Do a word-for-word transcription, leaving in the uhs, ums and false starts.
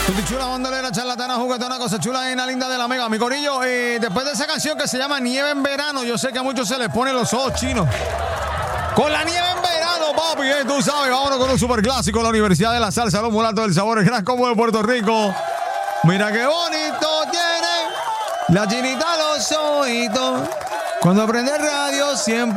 Chula, bandolera, charlatana, juguetona, cosa chula y una linda de la mega. Mi corillo, eh, después de esa canción que se llama Nieve en Verano, yo sé que a muchos se les ponen los ojos chinos. Con la nieve en verano, papi, eh, tú sabes, vámonos con un superclásico, la Universidad de la Salsa, los mulatos del sabor, el gran combo de Puerto Rico. Mira qué bonito tiene la chinita los ojitos. Cuando prende el radio siempre